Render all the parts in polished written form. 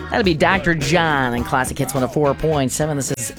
That'll be Dr. John and Classic Hits 104.7. This is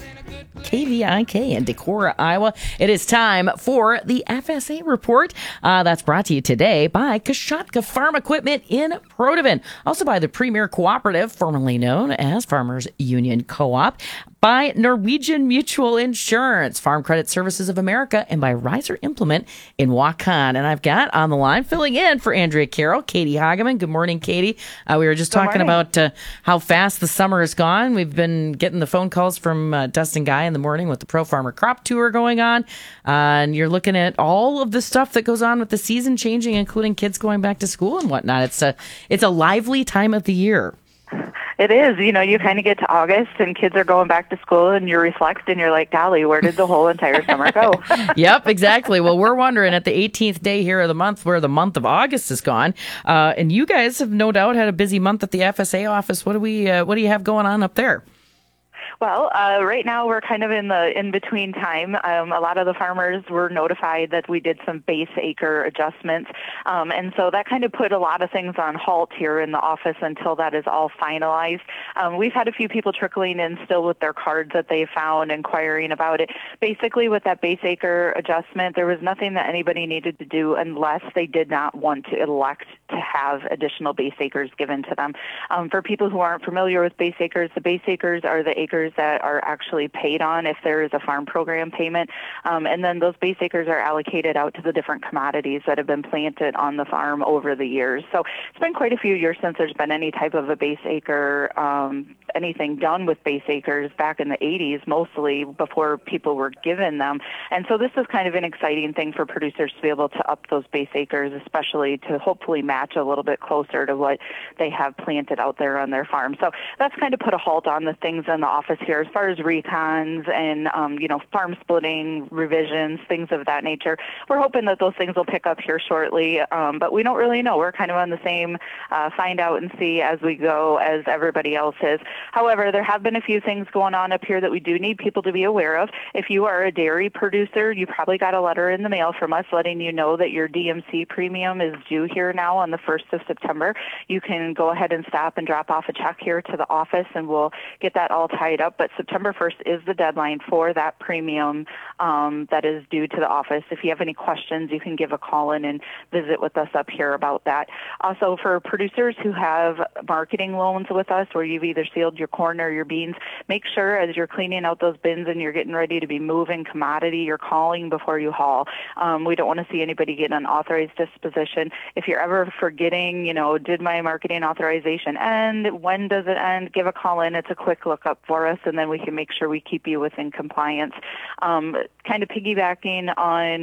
KVIK in Decorah, Iowa. It is time for the FSA Report. That's brought to you today by Kashatka Farm Equipment in Protivin. Also by the Premier Cooperative, formerly known as Farmers Union Co-op. By Norwegian Mutual Insurance, Farm Credit Services of America, and by Riser Implement in Waukon. And I've got on the line, filling in for Andrea Carroll, Katie Hageman. Good morning, Katie. We were just talking about how fast the summer has gone. We've been getting the phone calls from Dustin Guy in the morning with the Pro Farmer Crop Tour going on. And you're looking at all of the stuff that goes on with the season changing, including kids going back to school and whatnot. It's a lively time of the year. It is. You know, you kind of get to August and kids are going back to school and you reflect and you're like, golly, where did the whole entire summer go? Yep, exactly. Well, we're wondering at the 18th day here of the month where the month of August is gone. And you guys have no doubt had a busy month at the FSA office. What do you have going on up there? Well, right now we're kind of in the in-between time. A lot of the farmers were notified that we did some base acre adjustments. And so that kind of put a lot of things on halt here in the office until that is all finalized. We've had a few people trickling in still with their cards that they found, inquiring about it. Basically, with that base acre adjustment, there was nothing that anybody needed to do unless they did not want to elect to have additional base acres given to them. For people who aren't familiar with base acres, the base acres are the acres that are actually paid on if there is a farm program payment. And then those base acres are allocated out to the different commodities that have been planted on the farm over the years. So it's been quite a few years since there's been any type of a base acre, anything done with base acres back in the 80s, mostly before people were given them. And so this is kind of an exciting thing for producers to be able to up those base acres, especially to hopefully match a little bit closer to what they have planted out there on their farm. So that's kind of put a halt on the things in the office here as far as recons and, farm splitting, revisions, things of that nature. We're hoping that those things will pick up here shortly, but we don't really know. We're kind of on the same find out and see as we go as everybody else is. However, there have been a few things going on up here that we do need people to be aware of. If you are a dairy producer, you probably got a letter in the mail from us letting you know that your DMC premium is due here now on the 1st of September. You can go ahead and stop and drop off a check here to the office and we'll get that all tied up. But September 1st is the deadline for that premium that is due to the office. If you have any questions, you can give a call in and visit with us up here about that. Also, for producers who have marketing loans with us where you've either sealed your corn or your beans, make sure as you're cleaning out those bins and you're getting ready to be moving commodity, you're calling before you haul. We don't want to see anybody get an unauthorized disposition. If you're ever forgetting, did my marketing authorization end? When does it end? Give a call in. It's a quick lookup for us, and then we can make sure we keep you within compliance. Kind of piggybacking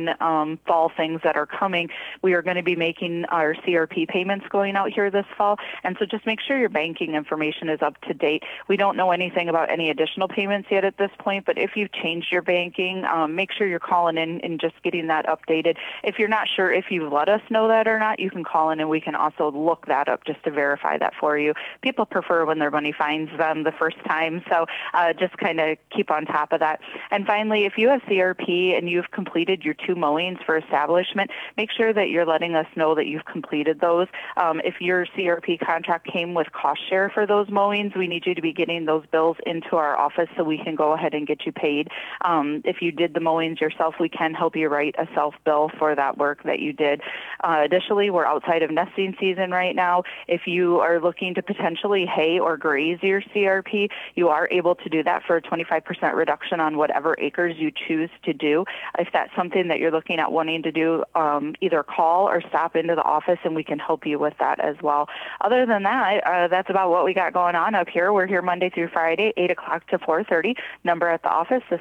on fall things that are coming, we are going to be making our CRP payments going out here this fall, and so just make sure your banking information is up to date. We don't know anything about any additional payments yet at this point, but if you've changed your banking, make sure you're calling in and just getting that updated. If you're not sure if you've let us know that or not, you can call in and we can also look that up just to verify that for you. People prefer when their money finds them the first time, so just kind of keep on top of that. And finally, if you have CRP and you've completed your 2 mowings for establishment, make sure that you're letting us know that you've completed those. If your CRP contract came with cost share for those mowings, we need you to be getting those bills into our office so we can go ahead and get you paid. If you did the mowings yourself, we can help you write a self-bill for that work that you did. Additionally, we're outside of nesting season right now. If you are looking to potentially hay or graze your CRP, you are able to do that for a 25% reduction on whatever acres you choose to do. If that's something that you're looking at wanting to do, either call or stop into the office and we can help you with that as well. Other than that, that's about what we got going on up here. We're here Monday through Friday, 8 o'clock to 4:30. Number at the office is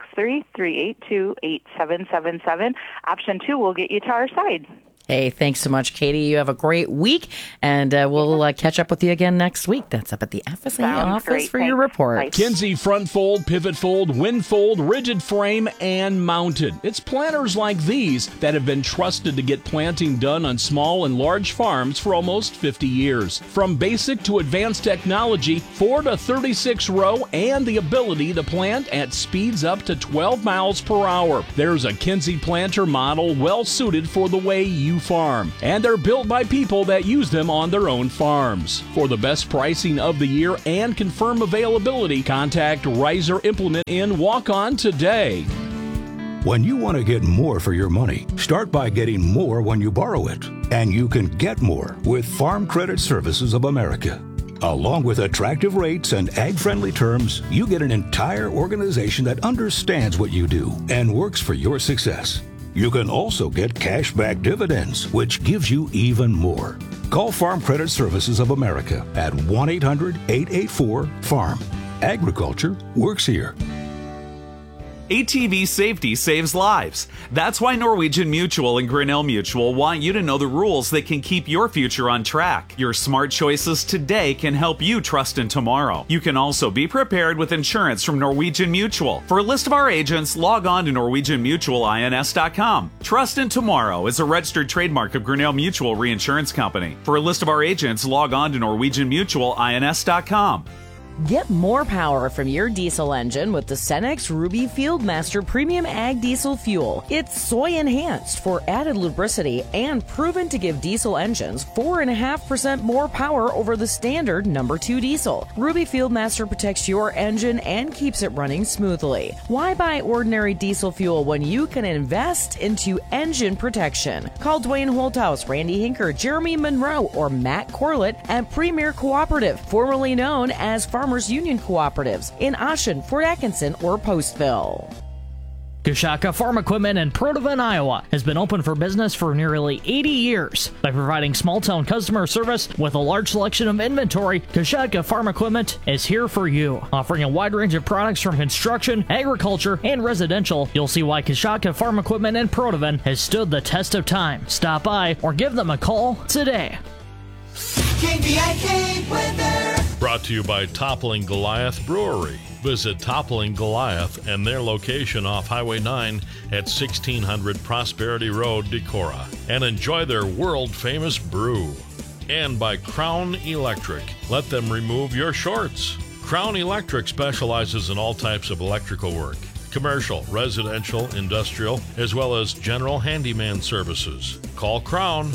563-382-8777. Option 2 will get you to our side. Hey, thanks so much, Katie. You have a great week, and we'll catch up with you again next week. That's up at the FSA office great. for Thanks. your report. Bye. Kinsey front fold, pivot fold, wind fold, rigid frame, and mounted. It's planters like these that have been trusted to get planting done on small and large farms for almost 50 years. From basic to advanced technology, 4 to 36 row, and the ability to plant at speeds up to 12 miles per hour. There's a Kinsey planter model well suited for the way you to farm, and they're built by people that use them on their own farms. For the best pricing of the year and confirm availability, contact Riser Implement in Waukon today. When you want to get more for your money, start by getting more when you borrow it. And you can get more with Farm Credit Services of America. Along with attractive rates and ag-friendly terms, you get an entire organization that understands what you do and works for your success. You can also get cash-back dividends, which gives you even more. Call Farm Credit Services of America at 1-800-884-FARM. Agriculture works here. ATV safety saves lives. That's why Norwegian Mutual and Grinnell Mutual want you to know the rules that can keep your future on track. Your smart choices today can help you trust in tomorrow. You can also be prepared with insurance from Norwegian Mutual. For a list of our agents, log on to NorwegianMutualINS.com. Trust in Tomorrow is a registered trademark of Grinnell Mutual Reinsurance Company. For a list of our agents, log on to NorwegianMutualINS.com. Get more power from your diesel engine with the Cenex Ruby Fieldmaster Premium Ag Diesel Fuel. It's soy enhanced for added lubricity and proven to give diesel engines 4.5% more power over the standard number 2 diesel. Ruby Fieldmaster protects your engine and keeps it running smoothly. Why buy ordinary diesel fuel when you can invest into engine protection? Call Dwayne Holthouse, Randy Hinker, Jeremy Monroe, or Matt Corlett at Premier Cooperative, formerly known as Farmers Union Cooperatives in Ashen, Fort Atkinson, or Postville. Coshocka Farm Equipment in Protivin, Iowa has been open for business for nearly 80 years. By providing small-town customer service with a large selection of inventory, Coshocka Farm Equipment is here for you. Offering a wide range of products from construction, agriculture, and residential, you'll see why Coshocka Farm Equipment in Protivin has stood the test of time. Stop by or give them a call today. KVIK weather. Brought to you by Toppling Goliath Brewery. Visit Toppling Goliath and their location off Highway 9 at 1600 Prosperity Road, Decorah, and enjoy their world-famous brew. And by Crown Electric. Let them remove your shorts. Crown Electric specializes in all types of electrical work. Commercial, residential, industrial, as well as general handyman services. Call Crown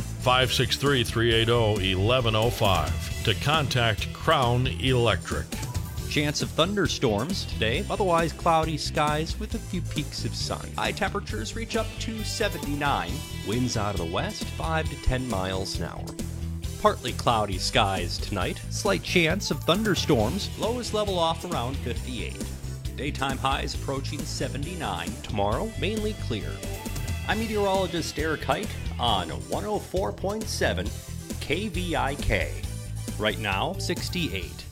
563-380-1105 to contact Crown Electric. Chance of thunderstorms today, otherwise cloudy skies with a few peaks of sun. High temperatures reach up to 79. Winds out of the west 5 to 10 miles an hour. Partly cloudy skies tonight. Slight chance of thunderstorms. Lows level off around 58. Daytime highs approaching 79. Tomorrow, mainly clear. I'm meteorologist Eric Height on 104.7 KVIK. Right now, 68.